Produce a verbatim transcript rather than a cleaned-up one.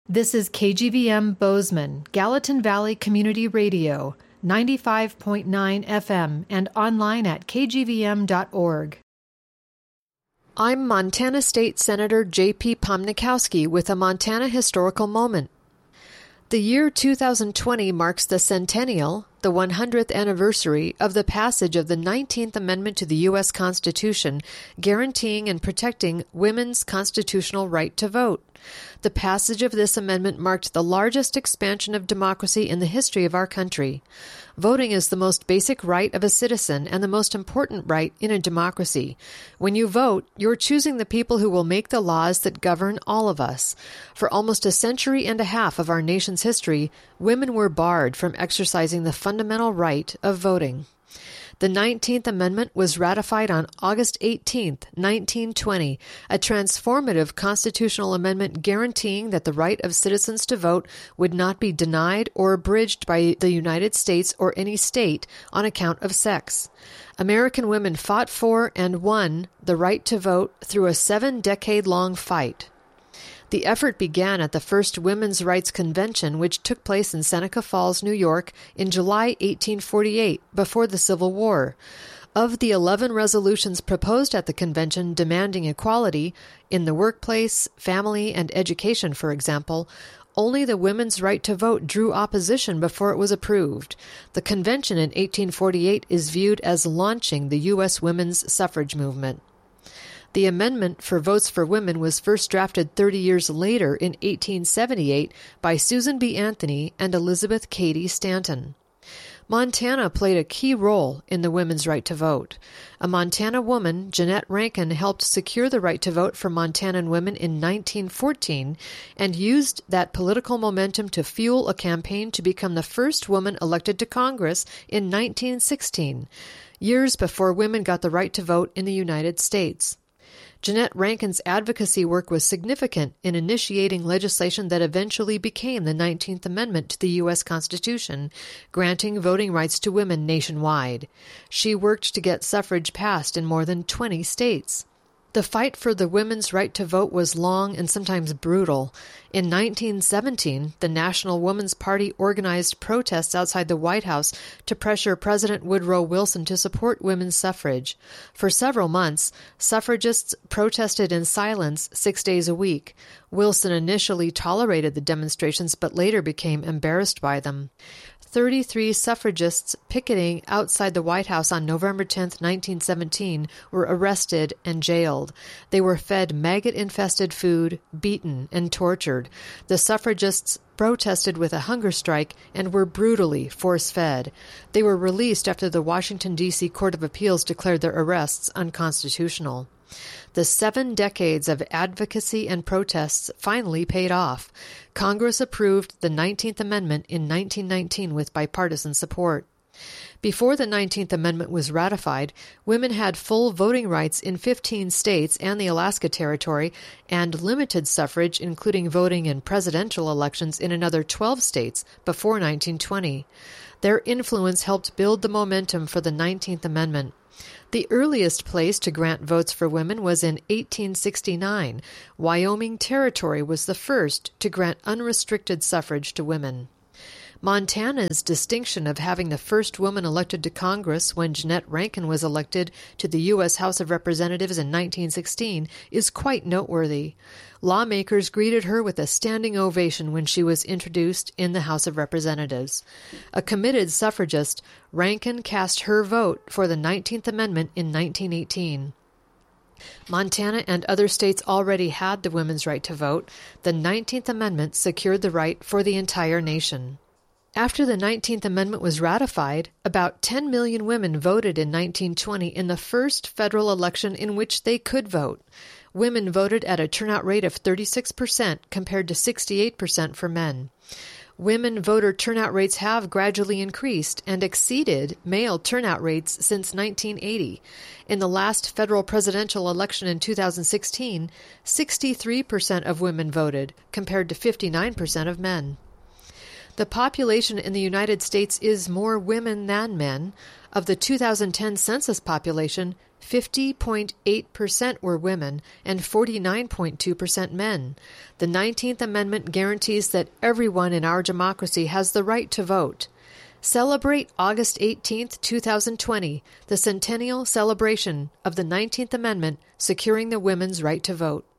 This is K G V M Bozeman, Gallatin Valley Community Radio, ninety-five point nine F M, and online at k g v m dot org. I'm Montana State Senator J P Pomnikowski with a Montana Historical Moment. The year two thousand twenty marks the centennial, the one hundredth anniversary of the passage of the nineteenth Amendment to the U S Constitution, guaranteeing and protecting women's constitutional right to vote. The passage of this amendment marked the largest expansion of democracy in the history of our country. Voting is the most basic right of a citizen and the most important right in a democracy. When you vote, you're choosing the people who will make the laws that govern all of us. For almost a century and a half of our nation's history, women were barred from exercising the fundamental right of voting. The nineteenth Amendment was ratified on August eighteenth, nineteen twenty, a transformative constitutional amendment guaranteeing that the right of citizens to vote would not be denied or abridged by the United States or any state on account of sex. American women fought for and won the right to vote through a seven-decade-long fight. The effort began at the first Women's Rights Convention, which took place in Seneca Falls, New York, in July eighteen forty-eight, before the Civil War. Of the eleven resolutions proposed at the convention demanding equality in the workplace, family, and education, for example, only the women's right to vote drew opposition before it was approved. The convention in eighteen forty-eight is viewed as launching the U S women's suffrage movement. The amendment for votes for women was first drafted thirty years later in eighteen seventy-eight by Susan B. Anthony and Elizabeth Cady Stanton. Montana played a key role in the women's right to vote. A Montana woman, Jeanette Rankin, helped secure the right to vote for Montanan women in nineteen fourteen and used that political momentum to fuel a campaign to become the first woman elected to Congress in nineteen sixteen, years before women got the right to vote in the United States. Jeanette Rankin's advocacy work was significant in initiating legislation that eventually became the nineteenth Amendment to the U S Constitution, granting voting rights to women nationwide. She worked to get suffrage passed in more than twenty states. The fight for the women's right to vote was long and sometimes brutal. In nineteen seventeen, the National Woman's Party organized protests outside the White House to pressure President Woodrow Wilson to support women's suffrage. For several months, suffragists protested in silence six days a week. Wilson initially tolerated the demonstrations but later became embarrassed by them. thirty-three suffragists picketing outside the White House on November tenth, nineteen seventeen, were arrested and jailed. They were fed maggot-infested food, beaten, and tortured. The suffragists protested with a hunger strike and were brutally force-fed. They were released after the Washington, D C Court of Appeals declared their arrests unconstitutional. The seven decades of advocacy and protests finally paid off. Congress approved the nineteenth Amendment in nineteen nineteen with bipartisan support. Before the nineteenth Amendment was ratified, women had full voting rights in fifteen states and the Alaska Territory, and limited suffrage, including voting in presidential elections in another twelve states before nineteen twenty. Their influence helped build the momentum for the nineteenth Amendment. The earliest place to grant votes for women was in eighteen sixty-nine. Wyoming Territory was the first to grant unrestricted suffrage to women. Montana's distinction of having the first woman elected to Congress when Jeanette Rankin was elected to the U S House of Representatives in nineteen sixteen is quite noteworthy. Lawmakers greeted her with a standing ovation when she was introduced in the House of Representatives. A committed suffragist, Rankin cast her vote for the nineteenth Amendment in nineteen eighteen. Montana and other states already had the women's right to vote. The nineteenth Amendment secured the right for the entire nation. After the nineteenth Amendment was ratified, about ten million women voted in nineteen twenty in the first federal election in which they could vote. Women voted at a turnout rate of thirty-six percent compared to sixty-eight percent for men. Women voter turnout rates have gradually increased and exceeded male turnout rates since nineteen eighty. In the last federal presidential election in two thousand sixteen, sixty-three percent of women voted, compared to fifty-nine percent of men. The population in the United States is more women than men. Of the two thousand ten census population, fifty point eight percent were women and forty-nine point two percent men. The nineteenth Amendment guarantees that everyone in our democracy has the right to vote. Celebrate August eighteenth, two thousand twenty, the centennial celebration of the nineteenth Amendment securing the women's right to vote.